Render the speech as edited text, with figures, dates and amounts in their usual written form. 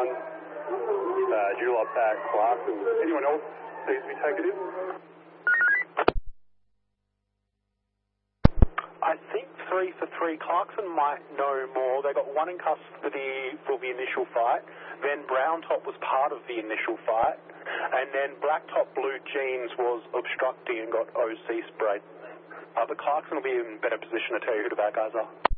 July Pack, Clarkson. Anyone else needs to be taken in? I think 3 for 3. Clarkson might know more. They got one in custody for the initial fight. Then Brown Top was part of the initial fight. And then Black Top Blue Jeans was obstructing and got OC sprayed. But Clarkson will be in better position to tell you who the bad guys are.